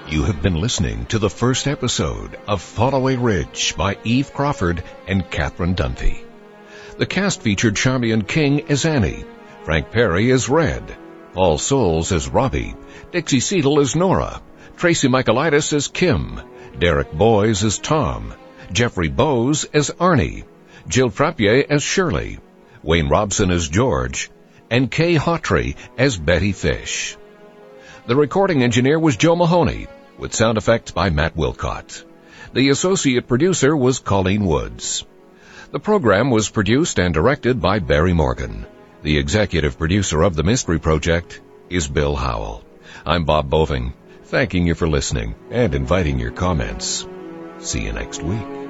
You have been listening to the first episode of Fallaway Ridge by Eve Crawford and Catherine Dunphy. The cast featured Charmian King as Annie, Frank Perry as Red, Paul Soules as Robbie, Dixie Seidel as Nora, Tracy Michaelitis as Kim, Derek Boys as Tom, Jeffrey Bowes as Arnie, Jill Frappier as Shirley, Wayne Robson as George, and Kay Hawtrey as Betty Fish. The recording engineer was Joe Mahoney, with sound effects by Matt Wilcott. The associate producer was Colleen Woods. The program was produced and directed by Barry Morgan. The executive producer of The Mystery Project is Bill Howell. I'm Bob Boving, thanking you for listening and inviting your comments. See you next week.